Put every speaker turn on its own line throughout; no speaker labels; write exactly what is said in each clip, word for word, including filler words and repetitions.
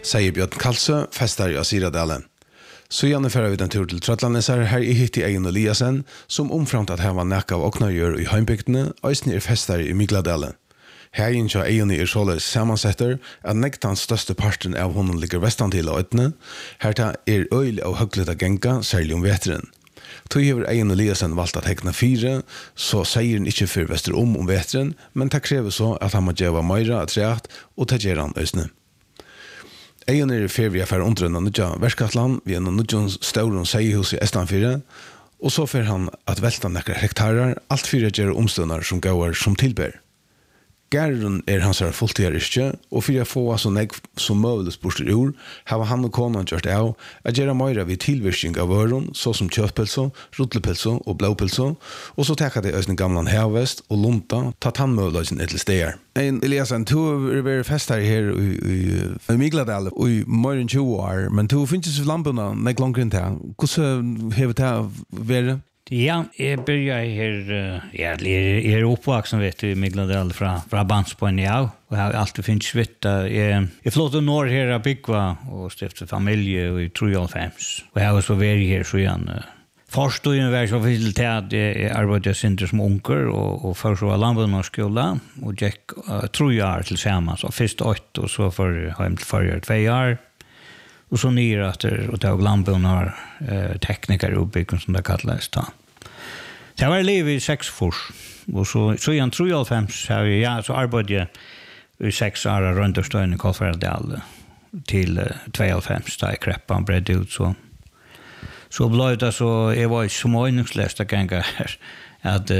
Säger Björn Kalsö, festar i Syradalen. Så gjerne fører vi den tur til Trøtlandnesar, her i hitt i Eion Eliasen, som omframt at her var nekka av åknargjør i heimbygdene, og er festar i Mygladalen. Her innkja Eion er således sammansetter, at nektans største parten av honom ligger vestan til øytene, her ta er øylig og høglet av genka, særlig om veteren. Tog hever Eion Eliasen valgt at hekna fire, så sier han ikke for vester om om veteren, men ta krever så at han må gjøre meira treat, og ta gjør han øysene. Eion er fer vi affär under den nya verkatlan, vi er en nya stauron seihus i Estanfire, og så fer han at velta nekkar hektarer, alt fyrir gjør omstønnar som går som tilber. Gæren er hans her fulltidsyrke, og fyrir få så negg som møvles borster ur, har han og konan gjort av at gjøre meira vid tilvirking av vøren, så som kjøttpilso, rutlepilso og blåpilso, og så tekka det øyne gamlan hevest og lunta, tatt han møvløysen etter steder. Ein Eliasen, du er vært fest her her i, i, i Mygladal i mer enn tjue år, men du finnes ikke lampene negg langt rundt her. Hvordan har det vært?
Ja, jeg begynner her, ja, jeg er oppvaksen, vet du, i Mygladal fra, fra Bandspoen, ja, og jeg har alltid finnes vitt. Jeg, jeg flåtte nord her av Bygva og stiftet familie i treoghalvfems, og jeg har også vært her så igjen. Forstående var så vidt til at jeg arbeidet sinter som unker, og, og først var Landbunderskola, og gikk uh, tre år til sammen, så først åtte, og så for hjem til forrige tve år. Og så nyr etter, og det var Landbunner eh, tekniker i oppbyggen, som det kallades da. Det var liv i seks fors, og så, så igjen treoghalvfems, ja, så arbeidet jeg i seks år rundt og støyne i Kolferdal til uh, treoghalvfems, da jeg kreppa bredde ut, så. Så ble det så, jeg var ikke så meningsløst å genge her, at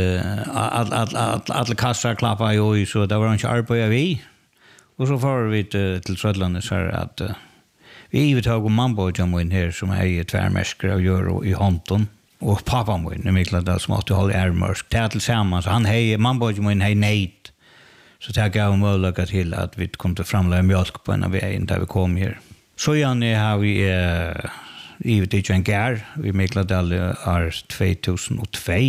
alle kasser klappet jo i, så det var ikke arbeidet vi. Og så får vi til, til Trøtlandet, så at uh, vi har tagit om mannbådjan min her, som er i tvärmärskare og gjør i hånden, og pappa min, i Mygladal, som måtte holde ærmørsk. Det er tillsammans, han hei, mannbådjan min hei neid, så det gav mulighet til at vi kunne framlägga mjölk på en av veien der vi kom her. Så igjen har vi uh, givet ikke en gær, i Mygladal er två tusen og två,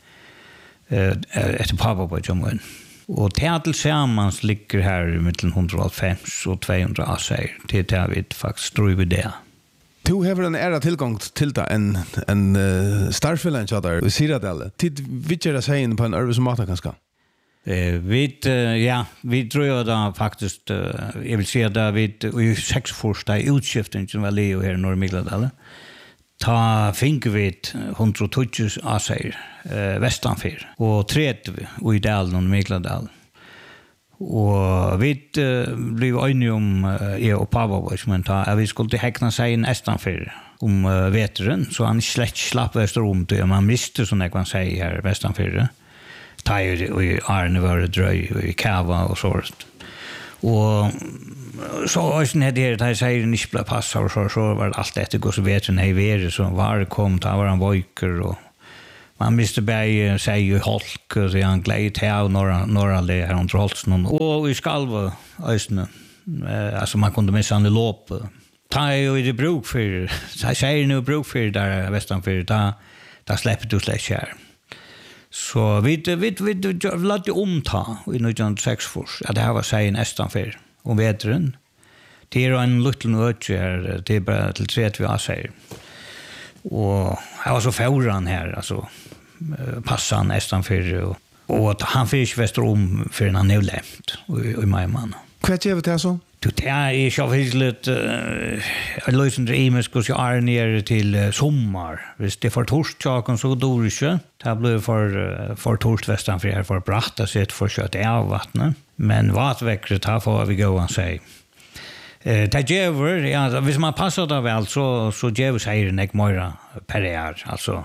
uh, etter pappabådjan min. Og det tillsammans ligger her i mellan hundrafemtio og tvåhundra asser. Det er vi faktisk tror vi det.
Du har en ära tillgång till det en, en uh, starfällen tjadar i Syradalen. Tid vittgöra sig på en örvis mata kanske?
Eh, vi, uh, ja, vi tror jag da faktisk, uh, jag vill säga att vi i sex första utskiften som var Leo här i Norr Mygladal, ta fink vi hundratjugo asser eh, vestanfyr og trettio i dalen og Mygladal. Og vi eh, blev enige om eh, jeg og Pava men ta, at vi skulle hekna seg inn estanfyr om uh, veteren, så han slett slapp vesterom til, man miste sånn jeg kan si her vestanfyr. Ta i Arne var det drøy, og i Kava og sånt. Og så også når det her sier den ikke ble passet, og så, så var det alt etter hvordan vet hun hei vært, så var det kom, da var han vøyker, og man miste bare seg i holk, så han gled til av når alle her under holsen, og i skalve øsene, eh, altså man kunne miste han i låpe. Ta er jo i det bruk for, så jeg sier noe bruk for der vestanfyr, da, da slipper du slett her. Så vi, vi, vi, vi lade omta i nittonhundrasex fors, at det her var seg en estanfyr, om veteren. Det er en liten øtje her, det er bare til trettio asser. Og jeg var så fjorden her, altså, passet han estanfyr, og, og han fyrer ikke vester om før han er lemt, i, i Maimann.
Hva gjør vi til så?
Det er ikke litt uh, løsende imensk hos jeg er nere til uh, sommer. Hvis det er for torstjaken, så dår det ikke. Det blir for, uh, for torstvesten, for jeg er for bratt å sitte for kjøtt av vattnet. Men vatvekkret her får vi gå og si. Uh, det gjør, ja, hvis man passer det vel, så, så gjør seg det ikke mer per år, altså.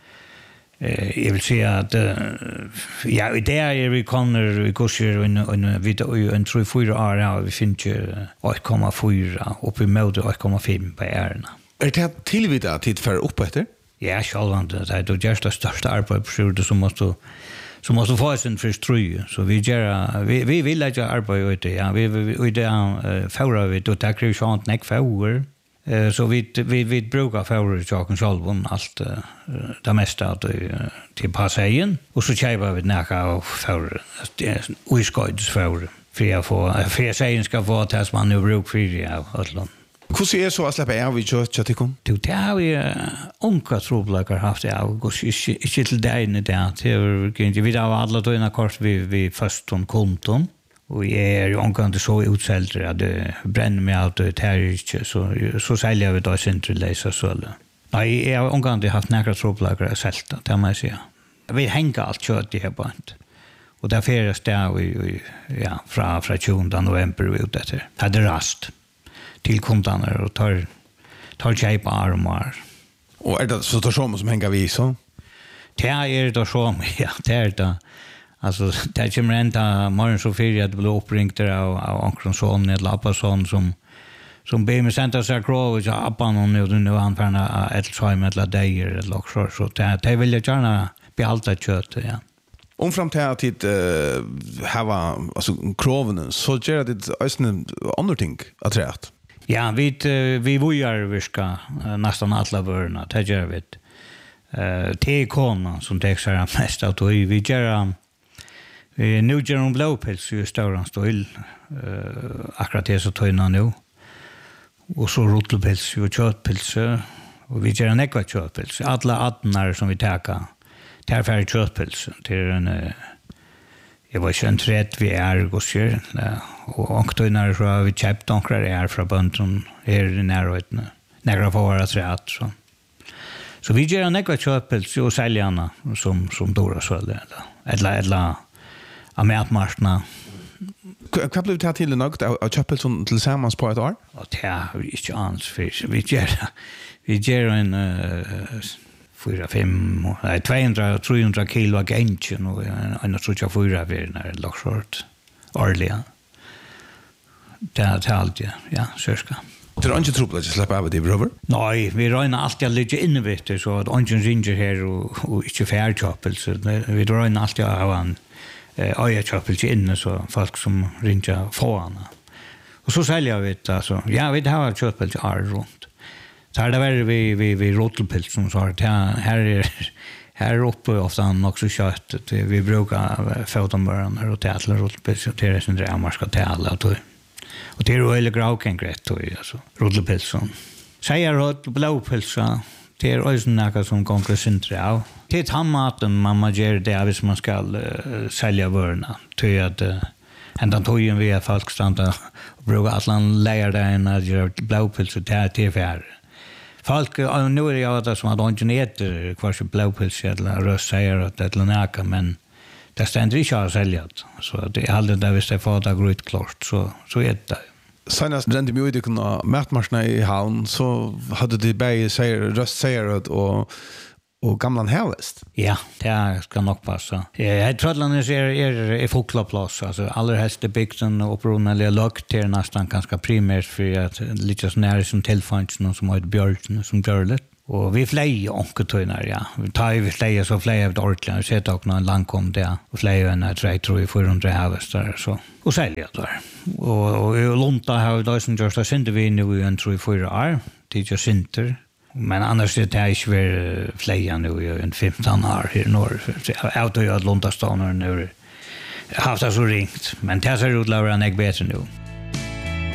Eh, jag vill säga att uh, ja, det är vi kommer i kurser och en vid en tre fyra år ja, vi finns ju åtta komma fyra upp i mode åtta komma fem på ärna.
Är det tillvida tid för upp efter?
Ja, självant det är då just det största arbetet som måste så måste få sin först tröja så vi gör vi vi vill lägga arbete ja vi vi det är förra vi då tackar ju sånt näck för Eh så vi vi vi brukar förra saken själva allt det mesta att till passagen och så köper vi näka och för och skoids för för jag får för sägen ska få att man nu bruk för ja allan.
Hur är så att släppa av i kött kött ikon?
Du det har vi unga troblagar haft det av och inte till dig i det. Det vi har alla då innan kort vi vi först om konton. Och jag är ju omgående så utsäljare att det bränner mig allt och det här inte så, så säljer vi då sin till läsa så. Nej, jag har omgående haft några troblagar att sälta, det må jag säga. Vi hänger allt kött i här bant. Och där färdas det i, ja, från, från tjugonde november ut efter. Det hade rast till kundarna och tar, tar tjejpa armar.
Och är det så tar som som hänger vi så?
Det är det som, ja, det är det. Alltså, det kommer ända morgon så fyra att det blir uppringt av, av Ankronsson eller Appason som som ber mig sända sig krov och Appan och nu, nu anfärna ett svajm eller dejer eller också. Så det, det vill jag gärna behalta köttet, ja.
Om fram till att det uh, hava alltså kroven så gör det ösnen andra ting att rätt.
Ja, vi uh, vi vojar viska uh, nästan alla vörna, det gör vi. Eh te kona som texar mest att vi vi gör vi nu gör en blåpils i stora stil eh akkurat det så tojna nu. Och så rotlpils och köttpils och vi gör en ekva köttpils. Alla attnar som vi täcker tar färdig köttpils till en jag var ju en trätt vi är gossier och onktojnar så har vi köpt några är från bönten här i närheten. Några får vara trätt så. Så vi gör en ekva köttpils och säljarna som, som Dora säljer. Eller, eller av mätmarknaderna.
Vad blev det till något av köttpilsen tillsammans på ett år?
Och det har vi inte ans för. Vi gör, vi gör en uh, fyra, fem, nej, tvåhundra, trehundra kilo av gänchen och en och trotja fyra vid den här lockshort årliga. Det är allt, ja. Ja, sörska.
Det är inte trubbel att släppa av det, bröver?
Nej, vi röjnar alltid att ligga inne vid det så att ingen ringer här och, och inte färgköpel. Så vi röjnar alltid att ha en öjaköpel inne så folk som ringer få henne. Och så säljer vi det, alltså. Ja, vi har köpel till all runt. Så här det var vi, vi, vi rotelpilt som sa att här är här uppe ofta också kött. Vi brukar fotomörarna och tätla rotelpilt och det är sin drömmar ska tätla. Och det är ju väldigt gravkengrätt alltså, rotelpilsen. Säger rot blåpilsa, det är också något som kommer sintra av. Det är tandmaten man gör det hvis man ska uh, sälja vörna. Till att uh, ända togen vi är folk stanna och brukar alla lära dig att göra blåpilsa till tillfärre. Folk, uh, nu är det ju det som att de inte äter kvar sig blåpilsa eller röst säger att det är näka, men det ständer inte att sälja. Så det är aldrig där hvis det får det ut klart, så, så är det.
Senast brände mig ut i kunna mätmarsna i havn så hade det bäg säger röst säger och och gamla hävest.
Ja, det ska nog passa. Jag tror att landet är är är folklaplats alltså allra helst det bygden och upprunnliga lagt till nästan ganska primärt för att lite så nära som tillfångs som har ett björn som gör det. Och vi flyger onketöjnar, ja. Vi tar vi flyger så flyger vi ordentligt och sätter också en langkom där. Och flyger en tre, tror vi, fyrahundra hävestar så. Och säljer där. Och, och i Lunta har vi då som görs det synder vi nu i en tre, fyra år. Det är synder. Men annars är det inte vi flyger nu i en femton år här i norr. Jag har inte gjort Lunta stående nu. Jag har haft det så ringt. Men det ser ut att vara en bättre nu.